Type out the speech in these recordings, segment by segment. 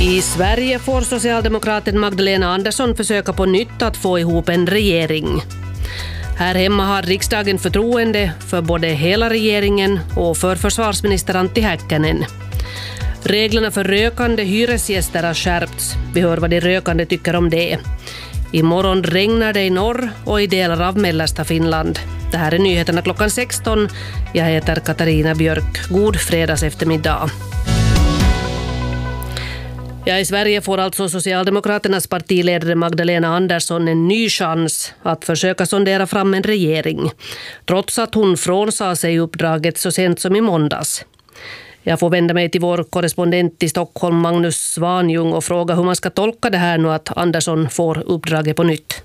I Sverige får socialdemokraten Magdalena Andersson försöka på nytt att få ihop en regering. Här hemma har riksdagen förtroende för både hela regeringen och för försvarsminister Antti Häkkänen. Reglerna för rökande hyresgäster har skärpts. Vi hör vad de rökande tycker om det. Imorgon regnar det i norr och i delar av mellersta Finland. Det här är nyheterna klockan 16. Jag heter Katarina Björk. God fredags eftermiddag. Ja, i Sverige får alltså Socialdemokraternas partiledare Magdalena Andersson en ny chans att försöka sondera fram en regering, trots att hon frånsade sig uppdraget så sent som i måndags. Jag får vända mig till vår korrespondent i Stockholm, Magnus Svanjung, och fråga hur man ska tolka det här nu att Andersson får uppdraget på nytt.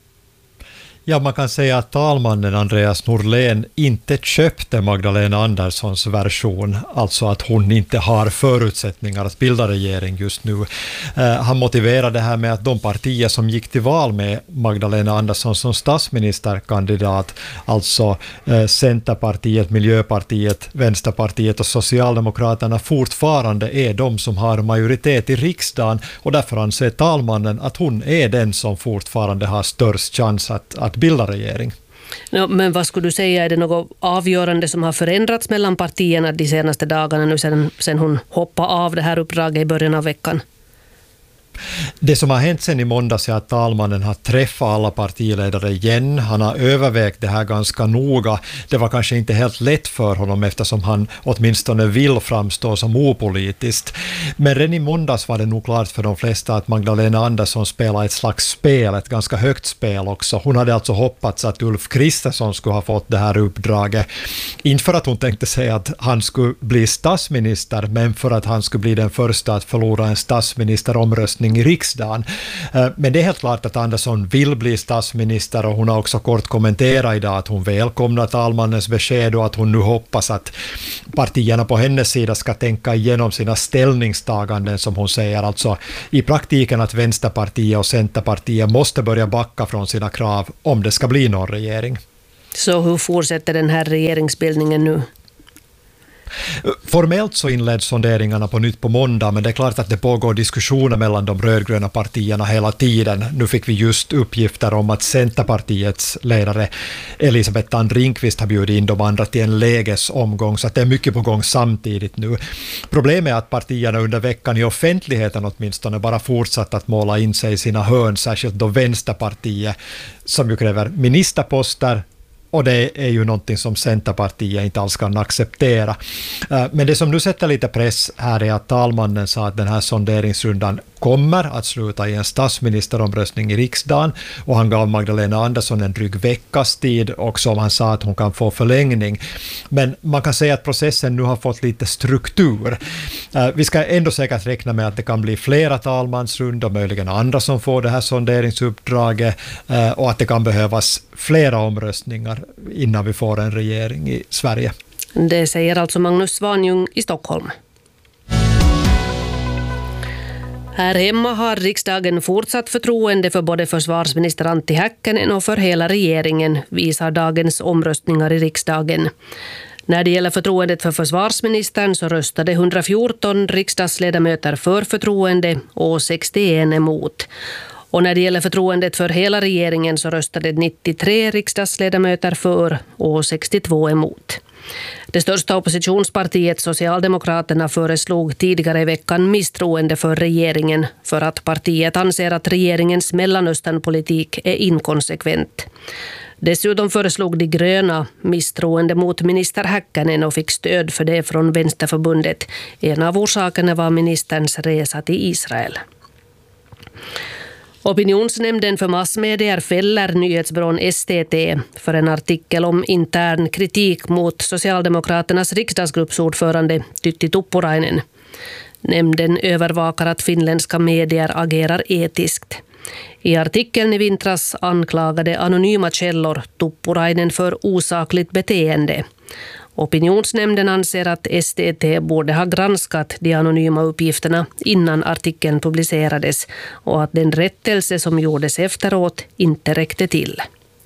Ja, man kan säga att talmannen Andreas Norlén inte köpte Magdalena Anderssons version, alltså att hon inte har förutsättningar att bilda regering just nu. Han motiverade det här med att de partier som gick till val med Magdalena Andersson som statsministerkandidat, alltså Centerpartiet, Miljöpartiet, Vänsterpartiet och Socialdemokraterna, fortfarande är de som har majoritet i riksdagen, och därför anser talmannen att hon är den som fortfarande har störst chans att bilda regering. No, men vad skulle du säga, är det något avgörande som har förändrats mellan partierna de senaste dagarna nu sen hon hoppade av det här uppdraget i början av veckan? Det som har hänt sen i måndags är att talmannen har träffat alla partiledare igen. Han har övervägt det här ganska noga. Det var kanske inte helt lätt för honom eftersom han åtminstone vill framstå som opolitiskt. Men redan i måndags var det nog klart för de flesta att Magdalena Andersson spelar ett slags spel, ett ganska högt spel också. Hon hade alltså hoppats att Ulf Kristersson skulle ha fått det här uppdraget. Inte för att hon tänkte säga att han skulle bli statsminister, men för att han skulle bli den första att förlora en statsministeromröstning i riksdagen. Men det är helt klart att Andersson vill bli statsminister, och hon har också kort kommenterat idag att hon välkomnar talmannens besked och att hon nu hoppas att partierna på hennes sida ska tänka igenom sina ställningstaganden, som hon säger, alltså i praktiken att Vänsterpartiet och Centerpartiet måste börja backa från sina krav om det ska bli någon regering. Så hur fortsätter den här regeringsbildningen nu? Formellt så inleds sonderingarna på nytt på måndag, men det är klart att det pågår diskussioner mellan de rödgröna partierna hela tiden. Nu fick vi just uppgifter om att Centerpartiets ledare Elisabeth Thand Ringqvist har bjudit in de andra till en lägesomgång, så att det är mycket på gång samtidigt nu. Problemet är att partierna under veckan i offentligheten åtminstone bara fortsatt att måla in sig i sina hörn, särskilt då Vänsterpartiet, som ju kräver ministerposter. Och det är ju någonting som Centerpartiet inte alls kan acceptera. Men det som nu sätter lite press här är att talmannen sa att den här sonderingsrundan kommer att sluta i en statsministeromröstning i riksdagen, och han gav Magdalena Andersson en dryg veckas tid, och som han sa att hon kan få förlängning. Men man kan säga att processen nu har fått lite struktur. Vi ska ändå säkert räkna med att det kan bli flera talmansrundor, möjligen andra som får det här sonderingsuppdraget, och att det kan behövas flera omröstningar innan vi får en regering i Sverige. Det säger alltså Magnus Svanjung i Stockholm. Här hemma har riksdagen fortsatt förtroende för både försvarsminister Antti Häkkänen och för hela regeringen, visar dagens omröstningar i riksdagen. När det gäller förtroendet för försvarsministern så röstade 114 riksdagsledamöter för förtroende och 61 emot. Och när det gäller förtroendet för hela regeringen så röstade 93 riksdagsledamöter för och 62 emot. Det största oppositionspartiet Socialdemokraterna föreslog tidigare i veckan misstroende för regeringen för att partiet anser att regeringens Mellanösternpolitik är inkonsekvent. Dessutom föreslog de gröna misstroende mot minister Häkkänen och fick stöd för det från Vänsterförbundet. En av orsakerna var ministerns resa till Israel. Opinionsnämnden för massmedier fäller nyhetsbyrån STT för en artikel om intern kritik mot Socialdemokraternas riksdagsgruppsordförande Tytti Tuppurainen. Nämnden övervakar att finländska medier agerar etiskt. I artikeln i vintras anklagade anonyma källor Tuppurainen för osakligt beteende. Opinionsnämnden anser att STT borde ha granskat de anonyma uppgifterna innan artikeln publicerades och att den rättelse som gjordes efteråt inte räckte till.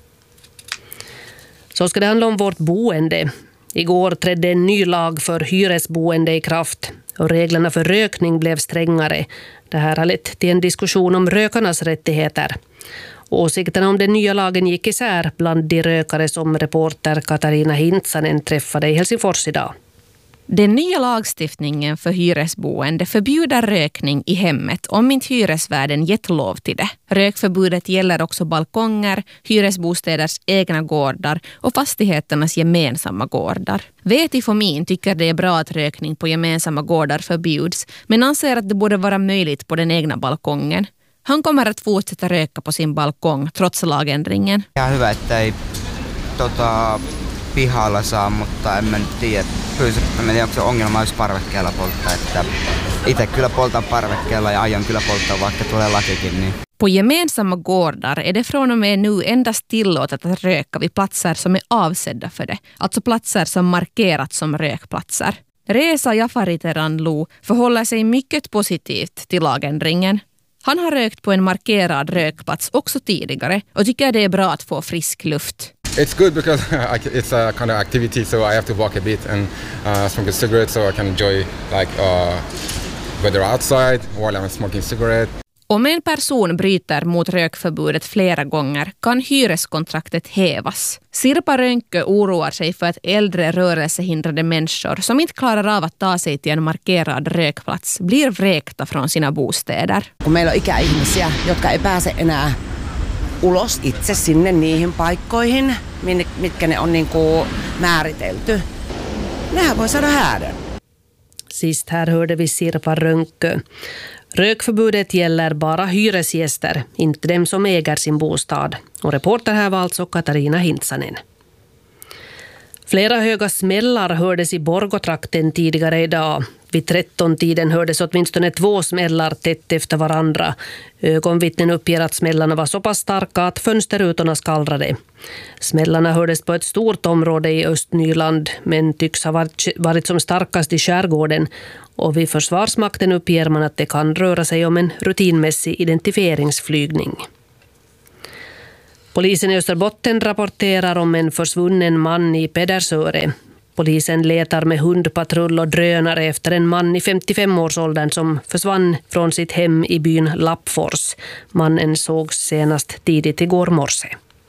Så ska det handla om vårt boende. Igår trädde en ny lag för hyresboende i kraft. och reglerna för rökning blev strängare. Det här har lett till en diskussion om rökarnas rättigheter. Åsikterna om den nya lagen gick isär bland de rökare som reporter Katarina Hintsanen träffade i Helsingfors idag. Den nya lagstiftningen för hyresboende förbjuder rökning i hemmet om inte hyresvärden gett lov till det. Rökförbudet gäller också balkonger, hyresbostäders egna gårdar och fastigheternas gemensamma gårdar. Veti Fomin tycker det är bra att rökning på gemensamma gårdar förbjuds, men anser att det borde vara möjligt på den egna balkongen. Han kommer att fortsätta röka på sin balkong trots lagändringen. Ja hyvä, että ei pihalla saa, mutta en mä nyt tiedä. Mä en tiedä, onko se ongelma, jos parvekkeella polttaa. Että itse kyllä poltan parvekkeella ja aion kyllä polttaa, vaikka tulee lakikin. Niin. På gemensamma gårdar är det från och med nu endast tillåtet att röka vid platser som är avsedda för det. Alltså platser som markerats som rökplatser. Reza Jafariteranlu förhåller sig mycket positivt till lagändringen. Han har rökt på en markerad rökplats också tidigare och tycker det är bra att få frisk luft. It's good because it's a kind of activity, so I have to walk a bit and smoke a cigarette so I can enjoy weather outside while I'm smoking cigarette. Om en person bryter mot rökförbudet flera gånger kan hyreskontraktet hävas. Sirpa Rönkö oroar sig för att äldre rörelsehindrade människor som inte klarar av att ta sig till en markerad rökplats blir vräkta från sina bostäder. Kun meillä on ikäihmisiä, jotka ei pääse enää ulos itse sinne niihin paikkoihin, mitkä ne on niinku määritelty. Nehän voi saada häärön. Sist här hörde vi Sirpa Rönkö. Rökförbudet gäller bara hyresgäster, inte dem som äger sin bostad. Och reporter här var alltså Katarina Hintsanen. Flera höga smällar hördes i Borgotrakten tidigare idag. Vid 13-tiden hördes åtminstone 2 smällar tätt efter varandra. Ögonvittnen uppger att smällarna var så pass starka att fönsterrutorna skallrade. Smällarna hördes på ett stort område i Östnyland, men tycks ha varit som starkast i skärgården. Och vid Försvarsmakten uppger man att det kan röra sig om en rutinmässig identifieringsflygning. Polisen i Österbotten rapporterar om en försvunnen man i Pedersöre. Polisen letar med hundpatrull och drönare efter en man i 55-årsåldern som försvann från sitt hem i byn Lappfors. Mannen sågs senast tidigt igår morse.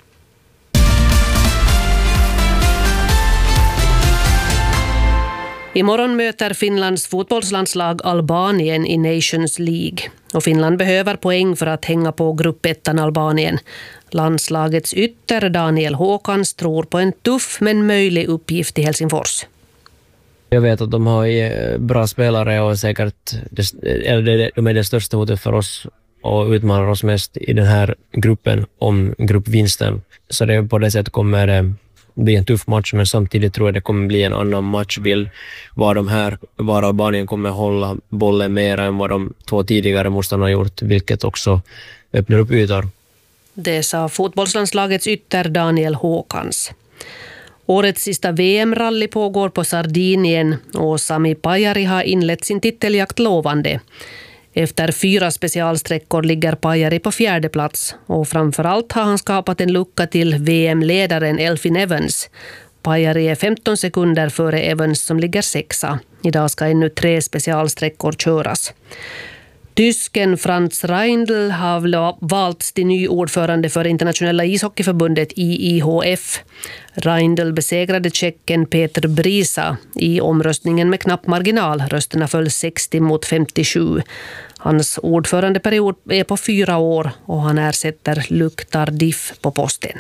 Imorgon möter Finlands fotbollslandslag Albanien i Nations League. Och Finland behöver poäng för att hänga på gruppettan Albanien. Landslagets ytter Daniel Håkans tror på en tuff men möjlig uppgift i Helsingfors. Jag vet att de har bra spelare och säkert de är det största hotet för oss och utmanar oss mest i den här gruppen om gruppvinsten. Så det på det sättet kommer det bli en tuff match, men samtidigt tror jag det kommer bli en annan matchbild var Albanien kommer hålla bollen mer än vad de 2 tidigare motståndarna har gjort, vilket också öppnar upp ytor. Det sa fotbollslandslagets ytter Daniel Håkans. Årets sista VM-rally pågår på Sardinien och Sami Pajari har inlett sin titeljakt lovande. Efter 4 specialsträckor ligger Pajari på 4:e plats och framförallt har han skapat en lucka till VM-ledaren Elfyn Evans. Pajari är 15 sekunder före Evans som ligger 6:a. Idag ska ännu 3 specialsträckor köras. Tysken Franz Reindl har valts till ny ordförande för internationella ishockeyförbundet IIHF. Reindl besegrade tjecken Peter Brisa i omröstningen med knapp marginal. Rösterna föll 60-57. Hans ordförandeperiod är på 4 år och han ersätter Luc Tardif på posten.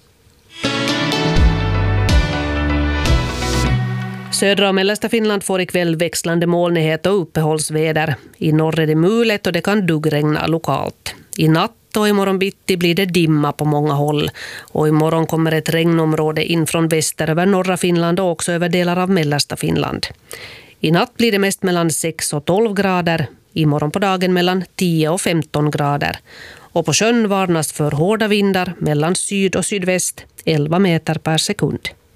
Södra och mellersta Finland får ikväll växlande molnighet och uppehållsväder. I norr är det mulet och det kan duggregna lokalt. I natt och imorgon bitti blir det dimma på många håll. Och imorgon kommer ett regnområde in från väster över norra Finland och också över delar av mellersta Finland. I natt blir det mest mellan 6 och 12 grader. Imorgon på dagen mellan 10 och 15 grader. Och på sjön varnas för hårda vindar mellan syd och sydväst 11 meter per sekund.